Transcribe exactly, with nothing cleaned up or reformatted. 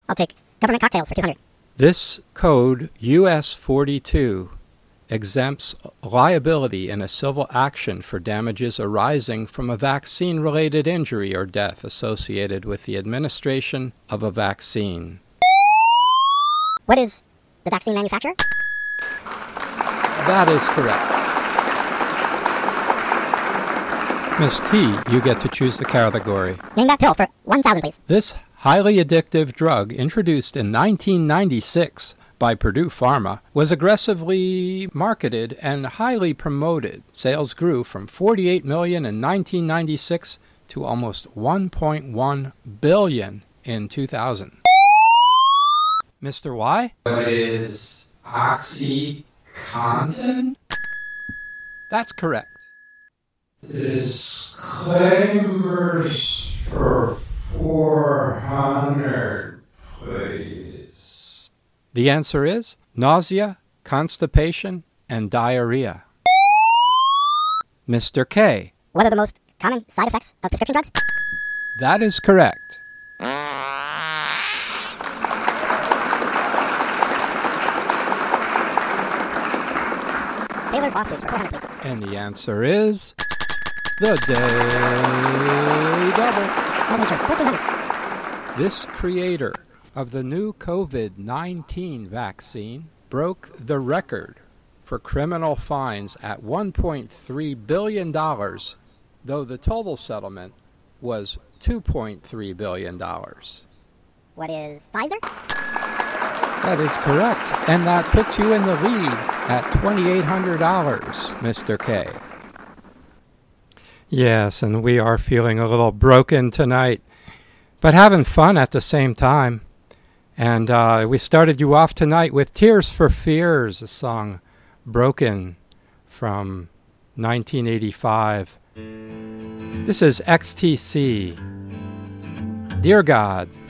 I'll take government cocktails for two hundred. This code U S forty-two exempts liability in a civil action for damages arising from a vaccine-related injury or death associated with the administration of a vaccine. What is the vaccine manufacturer? That is correct. Miss T, you get to choose the category. Name that pill for one thousand, please. This highly addictive drug, introduced in nineteen ninety-six by Purdue Pharma, was aggressively marketed and highly promoted. Sales grew from forty-eight million dollars in nineteen ninety-six to almost one point one billion dollars in two thousand. Mister Y? What is OxyContin? That's correct. Disclaimers for four hundred, please. The answer is nausea, constipation, and diarrhea. Mister K. What are the most common side effects of prescription drugs? That is correct. Tailored lawsuits for four hundred, please. And the answer is the Daily Double. Old Nature, fourteen hundred. This creator of the new COVID nineteen vaccine broke the record for criminal fines at one point three billion dollars, though the total settlement was two point three billion dollars. What is Pfizer? That is correct, and that puts you in the lead at twenty-eight hundred dollars, Mister K. Yes, and we are feeling a little broken tonight, but having fun at the same time. And uh, we started you off tonight with Tears for Fears, a song Broken from nineteen eighty-five. This is X T C. Dear God,